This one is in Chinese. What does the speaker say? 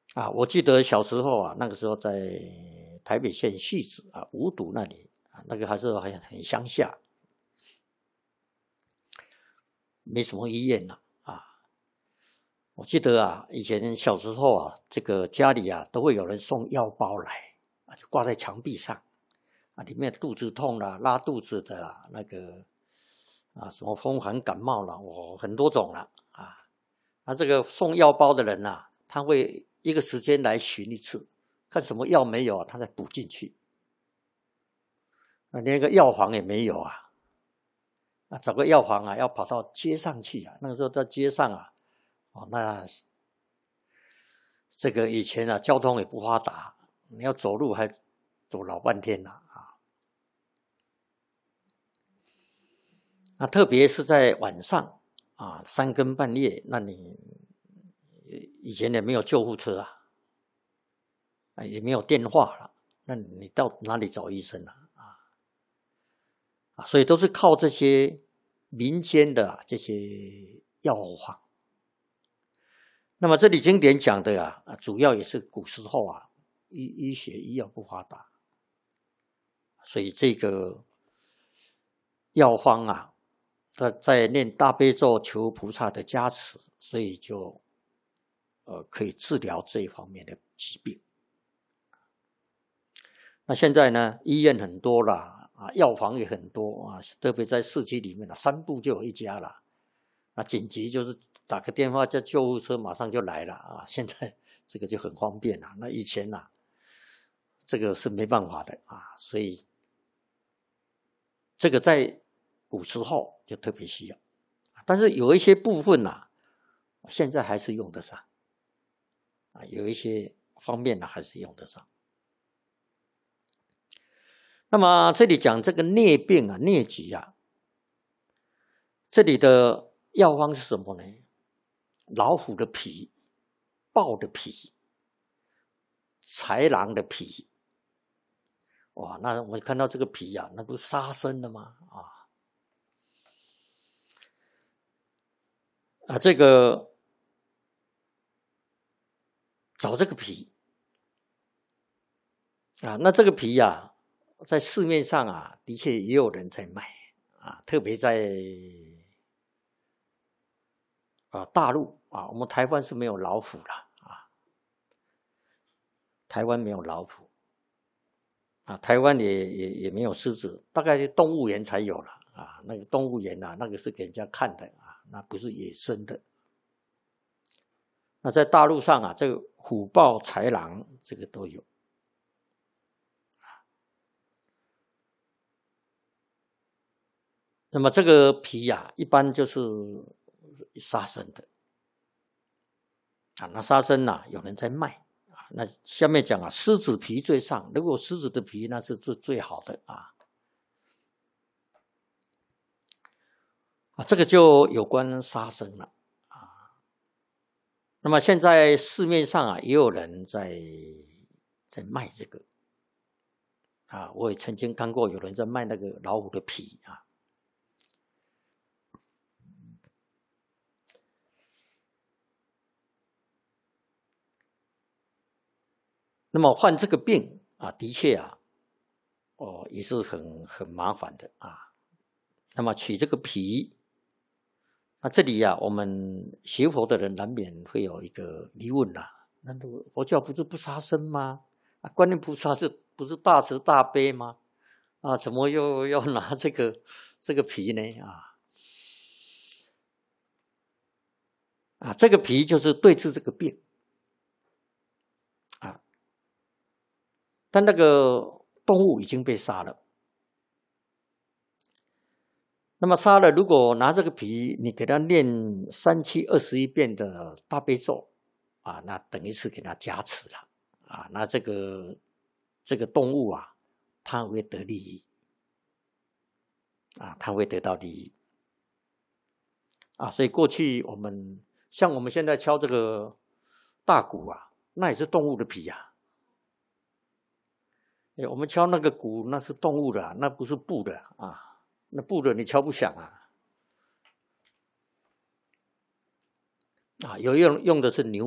我记得小时候那个时候在台北县汐止五堵那里那个还是很乡下，没什么医院我记得以前小时候这个家里都会有人送药包来就挂在墙壁上里面肚子痛啦、拉肚子的啦，那个什么风寒感冒啦，很多种啦这个送药包的人他会一个时间来巡一次，看什么药没有他再补进去。连个药房也没有找个药房要跑到街上去那个时候在街上那这个以前交通也不发达，你要走路还走老半天那特别是在晚上3更半夜，那你以前也没有救护车也没有电话了，那你到哪里找医生所以都是靠这些民间的这些药房。那么这里经典讲的主要也是古时候医学医药不发达，所以这个药方他在念大悲咒求菩萨的加持，所以就可以治疗这一方面的疾病。那现在呢，医院很多了药房也很多特别在市区里面3步就有一家了紧急就是打个电话叫救护车马上就来了现在这个就很方便了。那以前这个是没办法的所以这个在古时候就特别需要，但是有一些部分现在还是用得上有一些方面还是用得上。那么这里讲这个疟病疟疾这里的药方是什么呢？老虎的皮、豹的皮、豺狼的皮。那我们看到这个皮那不是杀生的吗？这个找这个皮那这个皮在市面上的确也有人在卖特别在大陆我们台湾是没有老虎了台湾没有老虎台湾也没有狮子，大概动物园才有了那个动物园那个是给人家看的那不是野生的。那在大陆上这个虎豹豺狼这个都有那么这个皮一般就是杀生的那杀生有人在卖那下面讲狮子皮最上，如果狮子的皮那是最好的这个就有关杀生了那么现在市面上也有人在卖这个我也曾经看过有人在卖那个老虎的皮那么患这个病的确也是很麻烦的那么取这个皮这里我们学佛的人难免会有一个疑问那佛教不是不杀生吗？观音菩萨不是大慈大悲吗？怎么又要拿这个皮呢？这个皮就是对治这个病但那个动物已经被杀了，那么杀了如果拿这个皮你给他念3七21遍的大悲咒那等于是给他加持了那这个动物它会得利益它会得到利益所以过去像我们现在敲这个大鼓那也是动物的皮我们敲那个鼓那是动物的那不是布的那布的你敲不响有用的是牛